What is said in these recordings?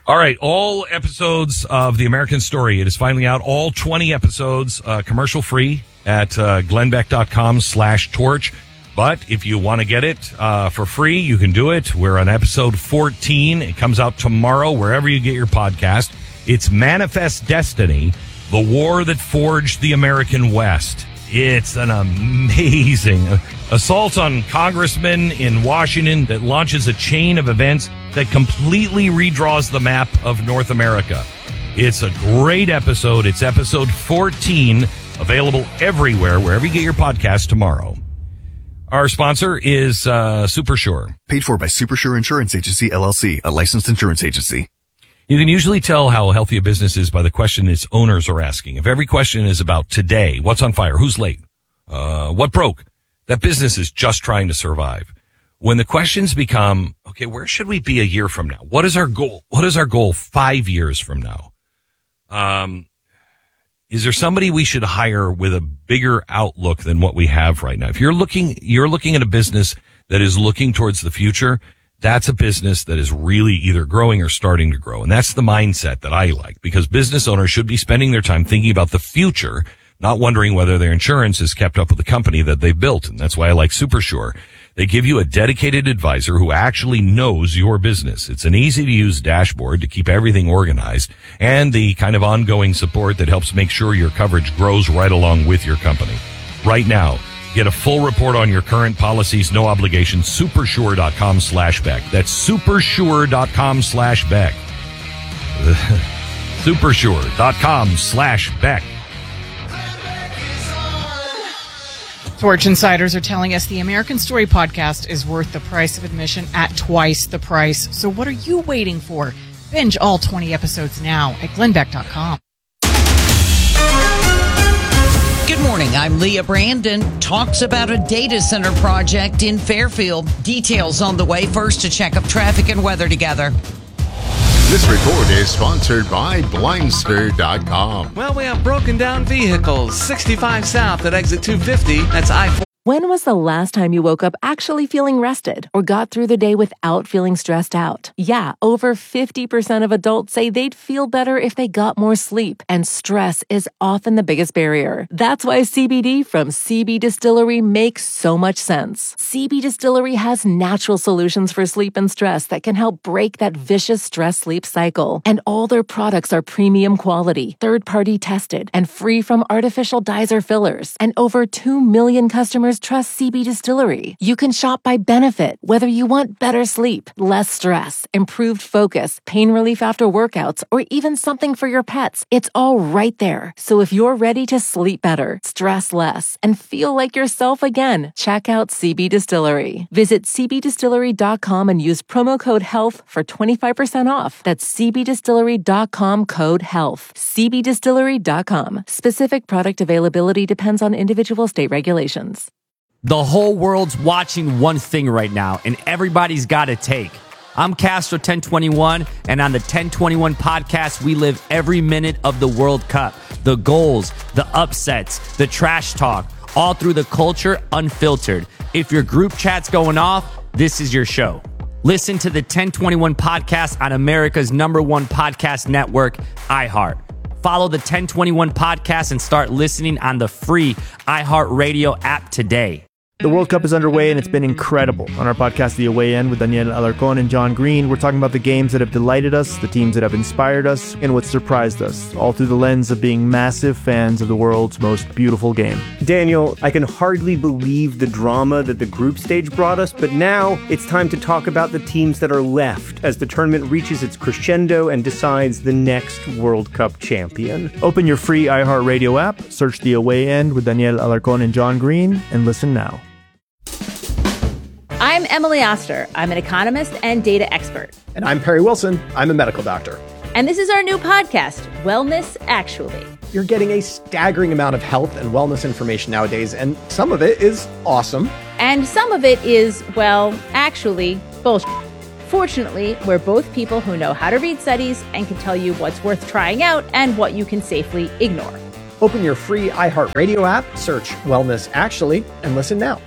All right, all episodes of The American Story. It is finally out. All 20 episodes, commercial free at glennbeck.com/torch. But if you want to get it for free, you can do it. We're on episode 14. It comes out tomorrow, wherever you get your podcast. It's Manifest Destiny, the war that forged the American West. It's an amazing assault on congressmen in Washington that launches a chain of events that completely redraws the map of North America. It's a great episode. It's episode 14, available everywhere, wherever you get your podcast tomorrow. Our sponsor is SuperSure. Paid for by SuperSure Insurance Agency, LLC, a licensed insurance agency. You can usually tell how healthy a business is by the question its owners are asking. If every question is about today, what's on fire, who's late, what broke, that business is just trying to survive. When the questions become, okay, where should we be a year from now? What is our goal? What is our goal 5 years from now? Is there somebody we should hire with a bigger outlook than what we have right now? If you're looking at a business that is looking towards the future, that's a business that is really either growing or starting to grow. And that's the mindset that I like, because business owners should be spending their time thinking about the future, not wondering whether their insurance is kept up with the company that they've built. And that's why I like SuperSure. They give you a dedicated advisor who actually knows your business. It's an easy-to-use dashboard to keep everything organized, and the kind of ongoing support that helps make sure your coverage grows right along with your company. Right now, get a full report on your current policies, no obligation, supersure.com/Beck. That's supersure.com/Beck. Supersure.com/Beck. Torch insiders are telling us the American Story podcast is worth the price of admission at twice the price. So what are you waiting for? Binge all 20 episodes now at glennbeck.com. Good morning. I'm Leah Brandon. Talks about a data center project in Fairfield. Details on the way. First, to check up traffic and weather together. This report is sponsored by Blindster.com. Well, we have broken down vehicles. 65 south at exit 250. That's I-4. When was the last time you woke up actually feeling rested or got through the day without feeling stressed out? Yeah, over 50% of adults say they'd feel better if they got more sleep, and stress is often the biggest barrier. That's why CBD from CB Distillery makes so much sense. CB Distillery has natural solutions for sleep and stress that can help break that vicious stress-sleep cycle. And all their products are premium quality, third-party tested, and free from artificial dyes or fillers. And over 2 million customers trust CB Distillery. You can shop by benefit, whether you want better sleep, less stress, improved focus, pain relief after workouts, or even something for your pets. It's all right there. So if you're ready to sleep better, stress less, and feel like yourself again, check out CB Distillery. Visit cbdistillery.com and use promo code HEALTH for 25% off. That's cbdistillery.com, code HEALTH. cbdistillery.com. Specific product availability depends on individual state regulations. The whole world's watching one thing right now, and everybody's got a take. I'm Castro 1021, and on the 1021 podcast, we live every minute of the World Cup. The goals, the upsets, the trash talk, all through the culture, unfiltered. If your group chat's going off, this is your show. Listen to the 1021 podcast on America's #1 podcast network, iHeart. Follow the 1021 podcast and start listening on the free iHeartRadio app today. The World Cup is underway, and it's been incredible. On our podcast, The Away End, with Daniel Alarcón and John Green, we're talking about the games that have delighted us, the teams that have inspired us, and what surprised us, all through the lens of being massive fans of the world's most beautiful game. Daniel, I can hardly believe the drama that the group stage brought us, but now it's time to talk about the teams that are left as the tournament reaches its crescendo and decides the next World Cup champion. Open your free iHeartRadio app, search The Away End with Daniel Alarcón and John Green, and listen now. I'm Emily Oster. I'm an economist and data expert. And I'm Perry Wilson. I'm a medical doctor. And this is our new podcast, Wellness Actually. You're getting a staggering amount of health and wellness information nowadays, and some of it is awesome. And some of it is, well, actually, bullshit. Fortunately, we're both people who know how to read studies and can tell you what's worth trying out and what you can safely ignore. Open your free iHeartRadio app, search Wellness Actually, and listen now.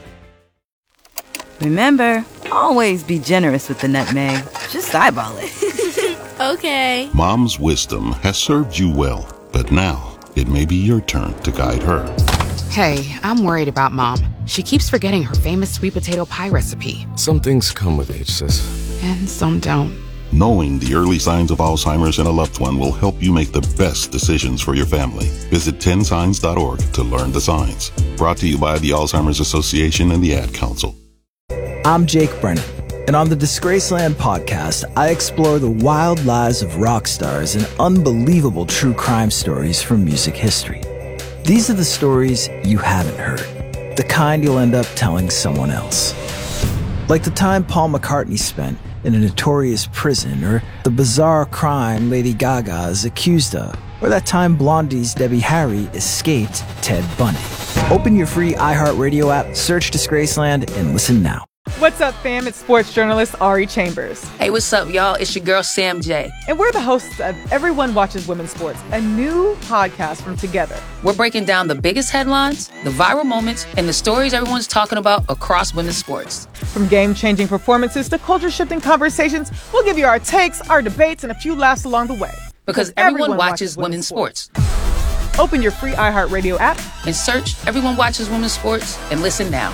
Remember, always be generous with the nutmeg. Just eyeball it. Okay. Mom's wisdom has served you well, but now it may be your turn to guide her. Hey, I'm worried about Mom. She keeps forgetting her famous sweet potato pie recipe. Some things come with age, sis. And some don't. Knowing the early signs of Alzheimer's in a loved one will help you make the best decisions for your family. Visit 10signs.org to learn the signs. Brought to you by the Alzheimer's Association and the Ad Council. I'm Jake Brennan, and on the Disgraceland podcast, I explore the wild lives of rock stars and unbelievable true crime stories from music history. These are the stories you haven't heard, the kind you'll end up telling someone else. Like the time Paul McCartney spent in a notorious prison, or the bizarre crime Lady Gaga is accused of, or that time Blondie's Debbie Harry escaped Ted Bundy. Open your free iHeartRadio app, search Disgraceland, and listen now. What's up, fam? It's sports journalist Ari Chambers. Hey, what's up, y'all? It's your girl, Sam J. And we're the hosts of Everyone Watches Women's Sports, a new podcast from Together. We're breaking down the biggest headlines, the viral moments, and the stories everyone's talking about across women's sports. From game-changing performances to culture-shifting conversations, we'll give you our takes, our debates, and a few laughs along the way. Because everyone watches women's sports. Open your free iHeartRadio app and search Everyone Watches Women's Sports and listen now.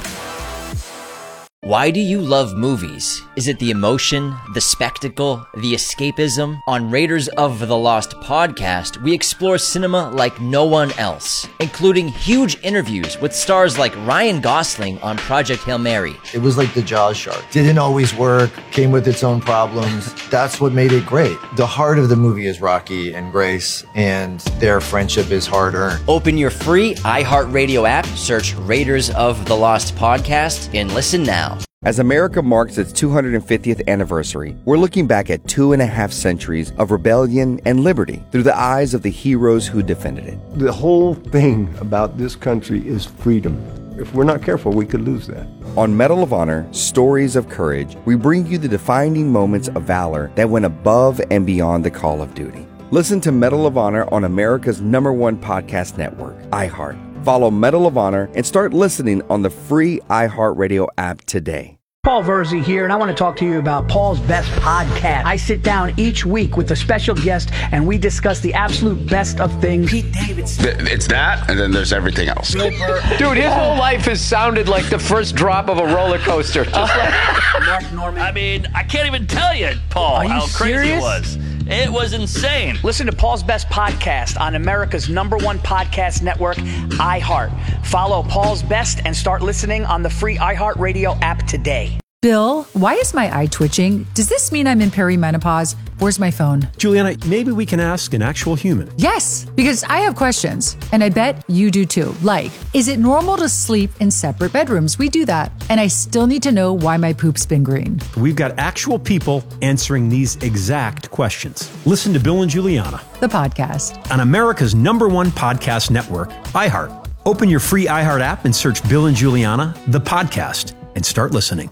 Why do you love movies? Is it the emotion, the spectacle, the escapism? On Raiders of the Lost podcast, we explore cinema like no one else, including huge interviews with stars like Ryan Gosling on Project Hail Mary. It was like the Jaws shark. Didn't always work, came with its own problems. That's what made it great. The heart of the movie is Rocky and Grace, and their friendship is hard-earned. Open your free iHeartRadio app, search Raiders of the Lost podcast, and listen now. As America marks its 250th anniversary, we're looking back at 2.5 centuries of rebellion and liberty through the eyes of the heroes who defended it. The whole thing about this country is freedom. If we're not careful, we could lose that. On Medal of Honor, Stories of Courage, we bring you the defining moments of valor that went above and beyond the call of duty. Listen to Medal of Honor on America's #1 podcast network, iHeart. Follow Medal of Honor and start listening on the free iHeartRadio app today. Paul Verzi here, and I want to talk to you about Paul's Best Podcast. I sit down each week with a special guest, and we discuss the absolute best of things. Pete Davidson. It's that, and then there's everything else. Dude, his whole life has sounded like the first drop of a roller coaster. Just like Mark Norman. I mean, I can't even tell you, Paul, how crazy it was. It was insane. Listen to Paul's Best Podcast on America's #1 podcast network, iHeart. Follow Paul's Best and start listening on the free iHeartRadio app today. Bill, why is my eye twitching? Does this mean I'm in perimenopause? Where's my phone? Juliana, maybe we can ask an actual human. Yes, because I have questions, and I bet you do too. Like, is it normal to sleep in separate bedrooms? We do that. And I still need to know why my poop's been green. We've got actual people answering these exact questions. Listen to Bill and Juliana, the podcast, on America's #1 podcast network, iHeart. Open your free iHeart app and search Bill and Juliana, the podcast, and start listening.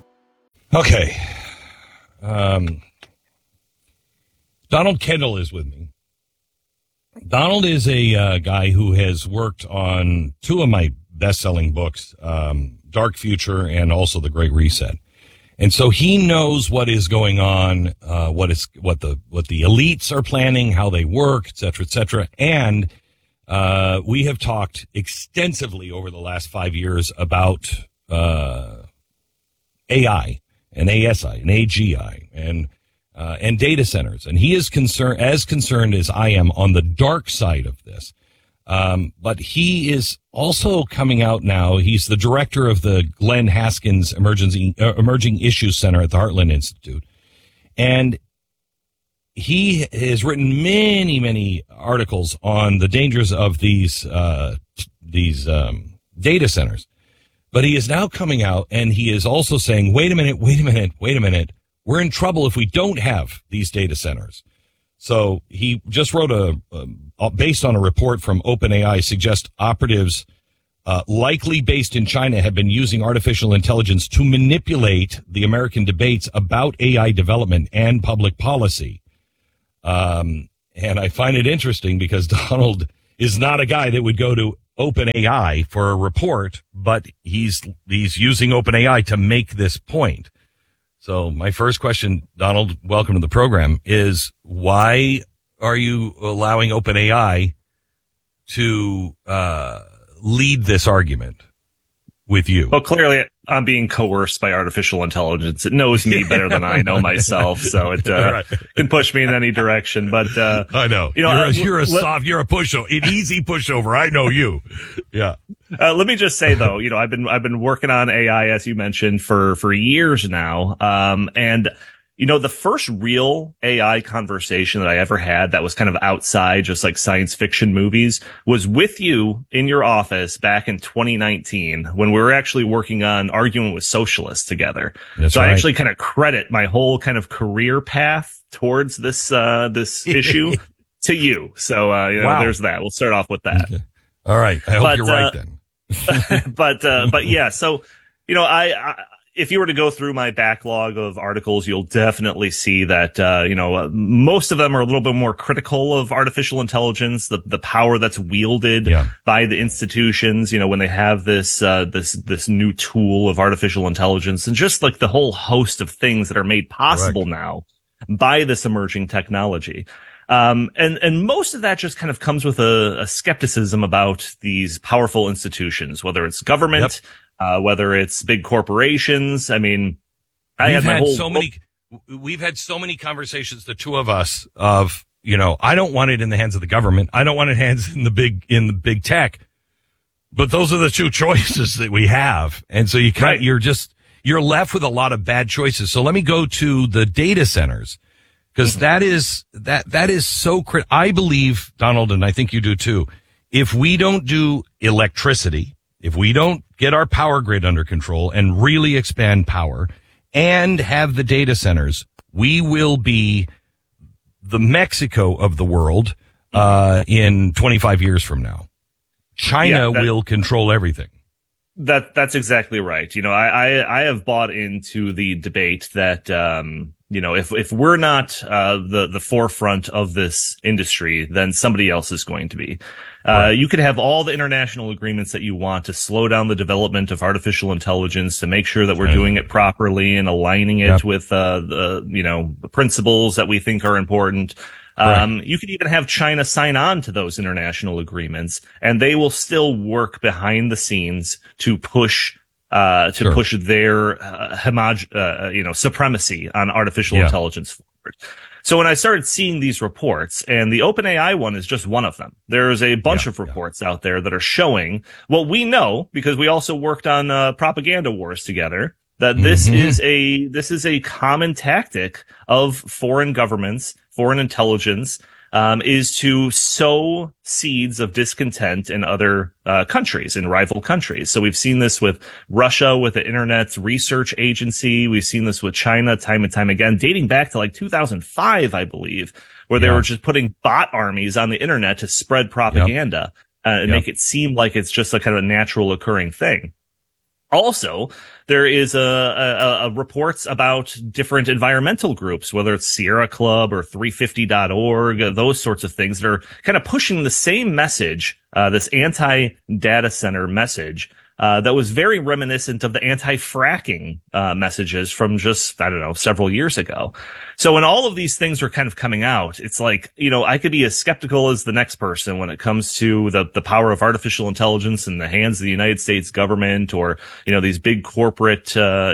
Okay. Donald Kendall is with me. Donald is a guy who has worked on 2 of my best-selling books, Dark Future and also The Great Reset. And so he knows what is going on, what the elites are planning, how they work, et cetera, et cetera. And we have talked extensively over the last 5 years about AI. And ASI and AGI and data centers. And he is concerned as I am on the dark side of this. But he is also coming out now. He's the director of the Glenn Haskins Emerging Issues Center at the Heartland Institute. And he has written many, many articles on the dangers of these data centers. But he is now coming out and he is also saying, wait a minute. We're in trouble if we don't have these data centers. So he just wrote based on a report from OpenAI, suggests operatives likely based in China have been using artificial intelligence to manipulate the American debates about AI development and public policy. And I find it interesting because Donald is not a guy that would go to OpenAI for a report, but he's using OpenAI to make this point. So my first question, Donald, welcome to the program, is why are you allowing OpenAI to lead this argument with you? Well, clearly I'm being coerced by artificial intelligence. It knows me better than I know myself, so it can push me in any direction. But I know, you're a pushover, an easy pushover. I know you. Yeah. Let me just say though, I've been working on AI, as you mentioned, for years now. And the first real AI conversation that I ever had that was kind of outside just like science fiction movies was with you in your office back in 2019 when we were actually working on Arguing with Socialists together. That's right. I actually kind of credit my whole kind of career path towards this issue to you. So, wow. There's that. We'll start off with that. Okay. All right. I hope you're right then. But yeah, so, if you were to go through my backlog of articles, you'll definitely see that, most of them are a little bit more critical of artificial intelligence, the power that's wielded by the institutions, when they have this new tool of artificial intelligence and just like the whole host of things that are made possible now by this emerging technology. And most of that just kind of comes with a skepticism about these powerful institutions, whether it's government, whether it's big corporations. I mean, we've had so many conversations, the two of us, of, I don't want it in the hands of the government. I don't want it in the big tech, but those are the two choices that we have. And so you're left with a lot of bad choices. So let me go to the data centers, because that is so critical. I believe, Donald, and I think you do too, if we don't do electricity, if we don't get our power grid under control and really expand power and have the data centers, we will be the Mexico of the world in 25 years from now. China will control everything. That's exactly right. I have bought into the debate that if we're not the forefront of this industry, then somebody else is going to be. You could have all the international agreements that you want to slow down the development of artificial intelligence, to make sure that we're doing it properly and aligning it with the principles that we think are important. You could even have China sign on to those international agreements, and they will still work behind the scenes to push push their supremacy on artificial intelligence forward. So when I started seeing these reports, and the OpenAI one is just one of them, there's a bunch of reports out there that are showing what we know, because we also worked on propaganda wars together, that this is a common tactic of foreign governments, foreign intelligence, is to sow seeds of discontent in other countries, in rival countries. So we've seen this with Russia, with the Internet Research Agency. We've seen this with China time and time again, dating back to like 2005, I believe, where they were just putting bot armies on the Internet to spread propaganda and make it seem like it's just a kind of a natural occurring thing. Also, there is a reports about different environmental groups, whether it's Sierra Club or 350.org, those sorts of things that are kind of pushing the same message, this anti-data center message, that was very reminiscent of the anti-fracking messages from just, several years ago. So when all of these things are kind of coming out, it's like, I could be as skeptical as the next person when it comes to the power of artificial intelligence in the hands of the United States government, or, these big corporate,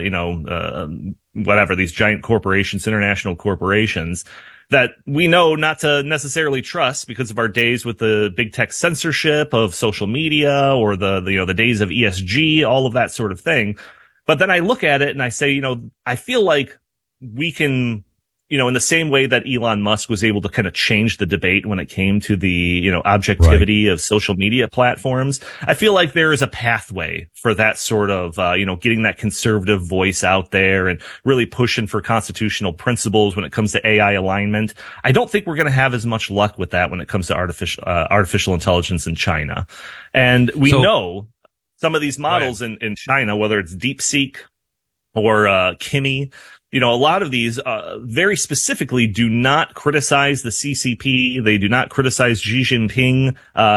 these giant corporations, international corporations, that we know not to necessarily trust because of our days with the big tech censorship of social media, or the days of ESG, all of that sort of thing. But then I look at it and I say, I feel like we can, in the same way that Elon Musk was able to kind of change the debate when it came to the, objectivity of social media platforms, I feel like there is a pathway for that sort of, getting that conservative voice out there and really pushing for constitutional principles when it comes to AI alignment. I don't think we're going to have as much luck with that when it comes to artificial intelligence in China. And we know some of these models in China, whether it's DeepSeek or Kimi, a lot of these very specifically do not criticize the CCP. They do not criticize Xi Jinping.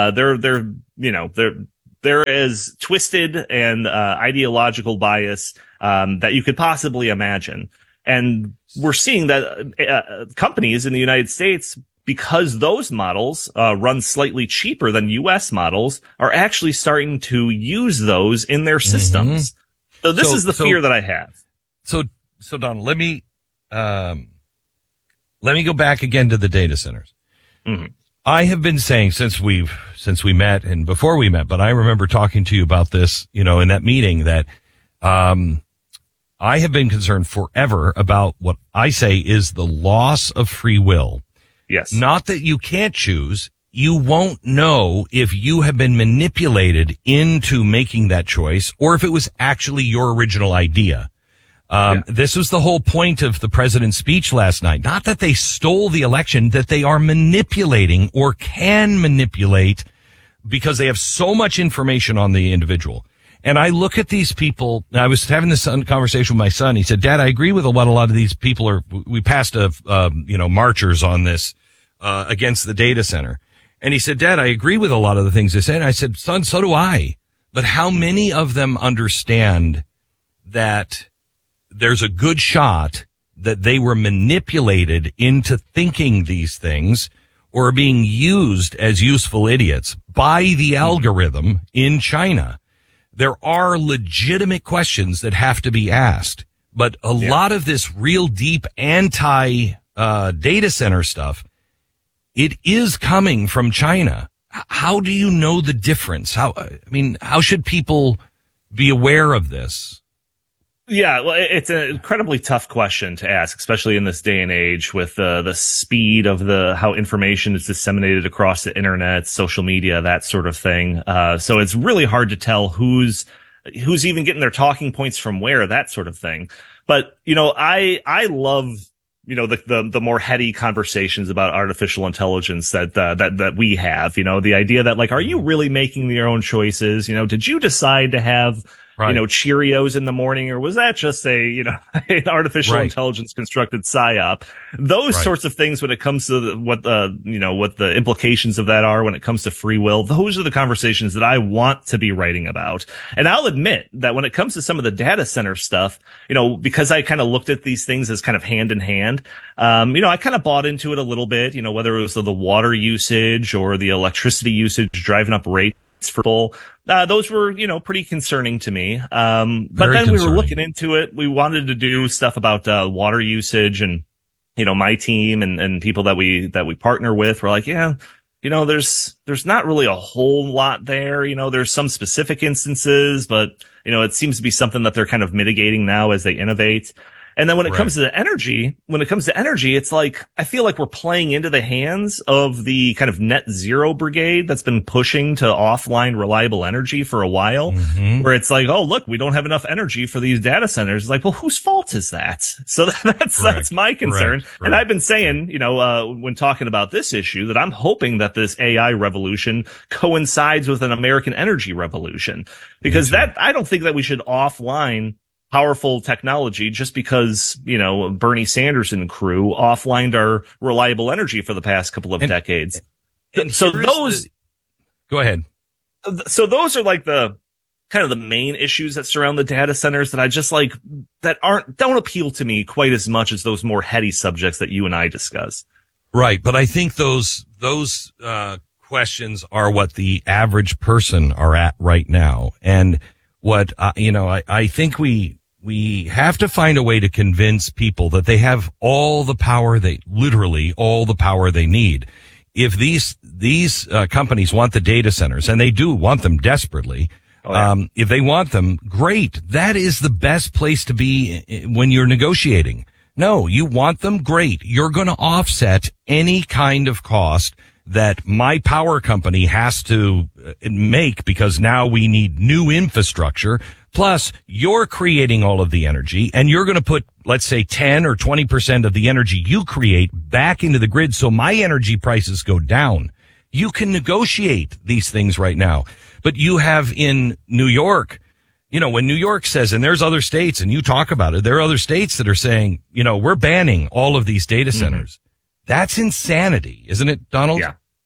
They're as twisted and ideological bias that you could possibly imagine. And we're seeing that companies in the United States, because those models run slightly cheaper than U.S. models, are actually starting to use those in their systems. So this is the fear that I have. So Donald, let me go back again to the data centers. Mm-hmm. I have been saying since we met and before we met, but I remember talking to you about this, in that meeting, that I have been concerned forever about what I say is the loss of free will. Yes. Not that you can't choose. You won't know if you have been manipulated into making that choice or if it was actually your original idea. This was the whole point of the president's speech last night. Not that they stole the election, that they are manipulating or can manipulate because they have so much information on the individual. And I look at these people, and I was having this conversation with my son. He said, Dad, I agree with a lot of these people we passed marchers on this, against the data center. And he said, Dad, I agree with a lot of the things they said. And I said, son, so do I. But how many of them understand that there's a good shot that they were manipulated into thinking these things or being used as useful idiots by the algorithm in China? There are legitimate questions that have to be asked, but a lot of this real deep data center stuff, it is coming from China. How do you know the difference? How should people be aware of this? Yeah, well, it's an incredibly tough question to ask, especially in this day and age with the speed of how information is disseminated across the internet, social media, that sort of thing. So it's really hard to tell who's even getting their talking points from where, that sort of thing. But, I love, the more heady conversations about artificial intelligence that we have, the idea that, like, are you really making your own choices? Did you decide to have, Cheerios in the morning, or was that just an artificial intelligence constructed psyop? Those sorts of things, when it comes to what the implications of that are when it comes to free will, those are the conversations that I want to be writing about. And I'll admit that when it comes to some of the data center stuff, because I kind of looked at these things as kind of hand in hand, I kind of bought into it a little bit, whether it was the water usage or the electricity usage driving up rates for people. Those were, pretty concerning to me. But then we were looking into it. We wanted to do stuff about, water usage, and, my team and people that we partner with were like, there's not really a whole lot there. There's some specific instances, but, it seems to be something that they're kind of mitigating now as they innovate. And then when it comes to energy, it's like, I feel like we're playing into the hands of the kind of net zero brigade that's been pushing to offline reliable energy for a while, where it's like, oh, look, we don't have enough energy for these data centers. It's like, well, whose fault is that? So that's my concern. And I've been saying, when talking about this issue, that I'm hoping that this AI revolution coincides with an American energy revolution, because I don't think that we should offline powerful technology just because, Bernie Sanders and crew offlined our reliable energy for the past couple of decades. And so go ahead. So those are like the kind of the main issues that surround the data centers that I just like, that don't appeal to me quite as much as those more heady subjects that you and I discuss. Right. But I think those questions are what the average person are at right now. And what, I think we have to find a way to convince people that they have all the power they need. If these companies want the data centers, and they do want them desperately, if they want them, great. That is the best place to be when you're negotiating. No, you want them, great. You're going to offset any kind of cost that my power company has to make, because now we need new infrastructure. Plus, you're creating all of the energy, and you're going to put, let's say, 10 or 20% of the energy you create back into the grid, so my energy prices go down. You can negotiate these things right now. But you have in New York, when New York says, and there's other states, and you talk about it, there are other states that are saying, we're banning all of these data centers. That's insanity, isn't it, Donald? Yeah.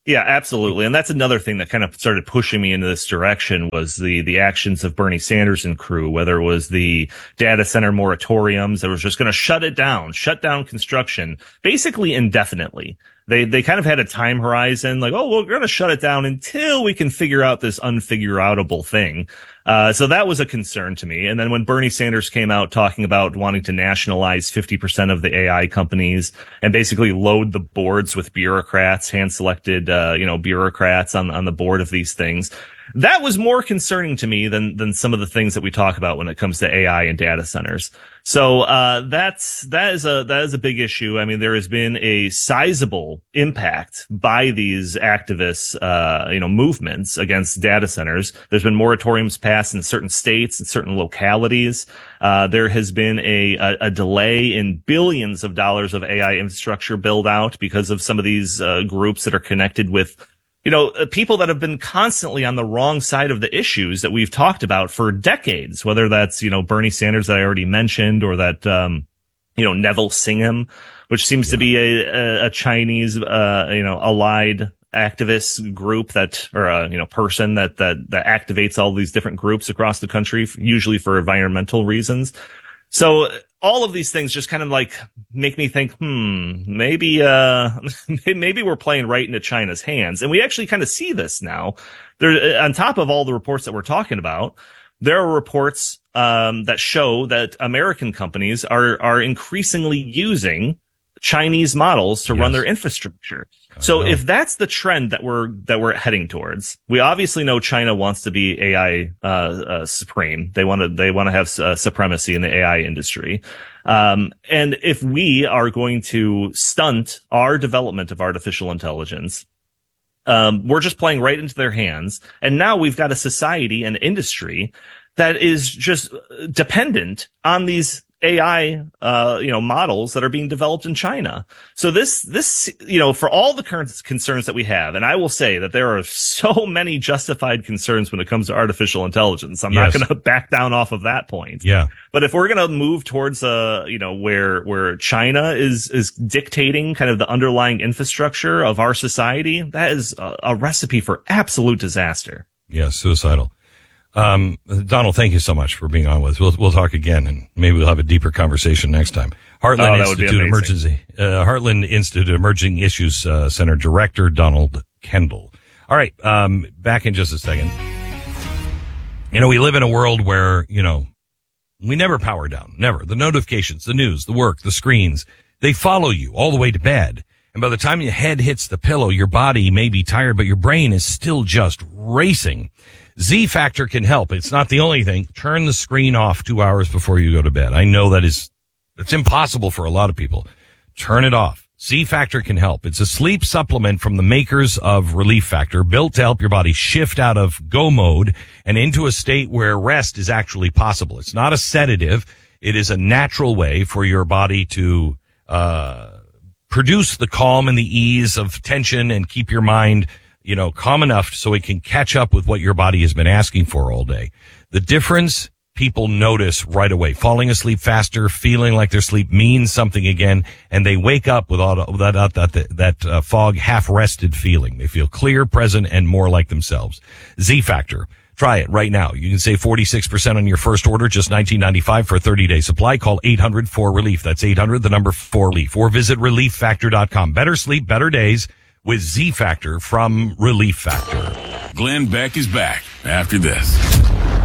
Yeah, absolutely. And that's another thing that kind of started pushing me into this direction was the actions of Bernie Sanders and crew, whether it was the data center moratoriums that was just going to shut down construction basically indefinitely. They kind of had a time horizon like, oh, we're going to shut it down until we can figure out this unfigure-outable thing. So that was a concern to me. And then when Bernie Sanders came out talking about wanting to nationalize 50% of the AI companies and basically load the boards with bureaucrats, hand-selected, bureaucrats on the board of these things, that was more concerning to me than some of the things that we talk about when it comes to AI and data centers. So, that is a big issue. I mean, there has been a sizable impact by these activists, movements against data centers. There's been moratoriums passed in certain states and certain localities. There has been a delay in billions of dollars of AI infrastructure build out because of some of these, groups that are connected with people that have been constantly on the wrong side of the issues that we've talked about for decades, whether that's, Bernie Sanders that I already mentioned or that, Neville Singham, which seems to be a Chinese, allied activist group person that activates all these different groups across the country, usually for environmental reasons. So all of these things just kind of like make me think, maybe we're playing right into China's hands. And we actually kind of see this now. There, on top of all the reports that we're talking about, there are reports, that show that American companies are increasingly using Chinese models to run their infrastructure. So if that's the trend that we're heading towards, we obviously know China wants to be AI, supreme. They want to have supremacy in the AI industry. And if we are going to stunt our development of artificial intelligence, we're just playing right into their hands. And now we've got a society and industry that is just dependent on these AI, models that are being developed in China. So this, for all the current concerns that we have, and I will say that there are so many justified concerns when it comes to artificial intelligence. I'm not going to back down off of that point. Yeah. But if we're going to move towards, where China is dictating kind of the underlying infrastructure of our society, that is a recipe for absolute disaster. Yeah. Suicidal. Donald, thank you so much for being on with us. We'll talk again and maybe we'll have a deeper conversation next time. Heartland Institute Emerging Issues Center Director Donald Kendall. All right. Back in just a second. We live in a world where, we never power down. Never. The notifications, the news, the work, the screens, they follow you all the way to bed. And by the time your head hits the pillow, your body may be tired, but your brain is still just racing. Z Factor can help. It's not the only thing. Turn the screen off 2 hours before you go to bed. I know it's impossible for a lot of people. Turn it off. Z Factor can help. It's a sleep supplement from the makers of Relief Factor, built to help your body shift out of go mode and into a state where rest is actually possible. It's not a sedative. It is a natural way for your body to produce the calm and the ease of tension and keep your mind calm enough so it can catch up with what your body has been asking for all day. The difference people notice right away, falling asleep faster, feeling like their sleep means something again, and they wake up with all that fog, half-rested feeling. They feel clear, present, and more like themselves. Z Factor. Try it right now. You can save 46% on your first order, just $19.95 for a 30-day supply. Call 800-4RELIEF. That's 800-4RELIEF. Or visit ReliefFactor.com. Better sleep, better days with Z Factor from Relief Factor. Glenn Beck is back after this.